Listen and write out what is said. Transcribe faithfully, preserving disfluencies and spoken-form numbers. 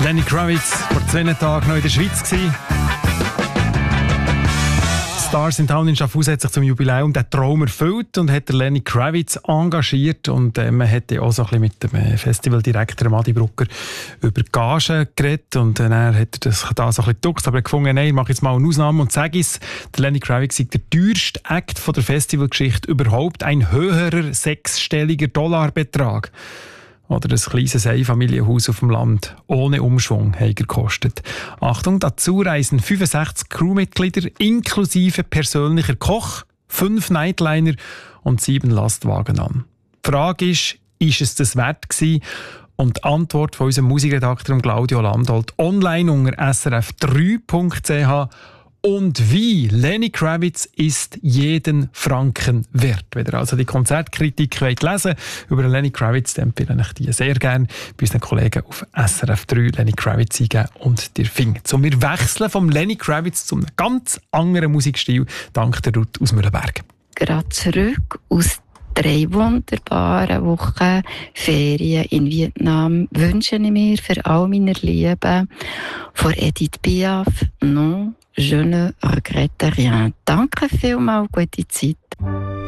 Lenny Kravitz vor zwei Tagen noch in der Schweiz gewesen. Stars in Town in Schaffhausen hat sich zum Jubiläum den Traum erfüllt und hat Lenny Kravitz engagiert. Und äh, man hat ja auch so ein bisschen mit dem äh, Festivaldirektor Adi Brucker über Gagen geredet. Und äh, er hat das da so ein bisschen geduckt, aber er gefunden, nein, ich mache jetzt mal eine Ausnahme und sage es, der Lenny Kravitz ist der teuerste Act von der Festivalgeschichte überhaupt, ein höherer sechsstelliger Dollarbetrag. Oder ein kleines Einfamilienhaus auf dem Land ohne Umschwung hat er gekostet. Achtung, dazu reisen fünfundsechzig Crewmitglieder inklusive persönlicher Koch, fünf Nightliner und sieben Lastwagen an. Die Frage ist, ist es das wert gewesen? Und die Antwort von unserem Musikredakteur Claudio Landolt online unter s r f drei punkt c h. Und wie? Lenny Kravitz ist jeden Franken wert. Wenn ihr also die Konzertkritik wollt lesen über Lenny Kravitz, dann empfehle ich die sehr gerne bei unseren Kollegen auf S R F drei Lenny Kravitz eingeben und dir findet. So, wir wechseln vom Lenny Kravitz zu einem ganz anderen Musikstil, dank der Ruth aus Mühlenberg. Gerade zurück aus drei wunderbaren Wochen Ferien in Vietnam wünsche ich mir für all meine Lieben von Edith Piaf «Non, je ne regrette rien». Danke vielmals, gute Zeit.